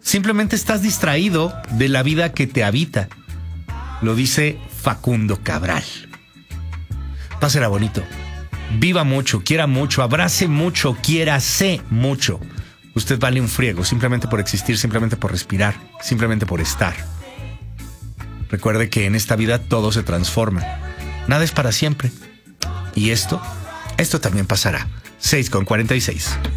Simplemente estás distraído de la vida que te habita. Lo dice Facundo Cabral. Pásela bonito. Viva mucho, quiera mucho, abrace mucho, quiérase mucho. Usted vale un friego, simplemente por existir, simplemente por respirar, simplemente por estar. Recuerde que en esta vida todo se transforma. Nada es para siempre. Y esto también pasará. 6:46.